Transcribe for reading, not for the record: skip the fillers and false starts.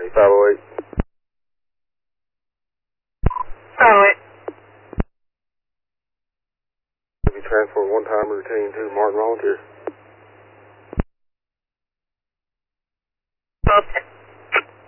508. 508. Be transferred one time routine to Martin Volunteer.